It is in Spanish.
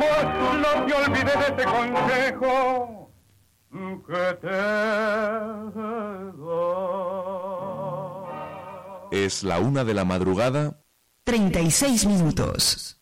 amor, no te olvides de este consejo que te doy. Es la 1:00 a.m. 36 minutos.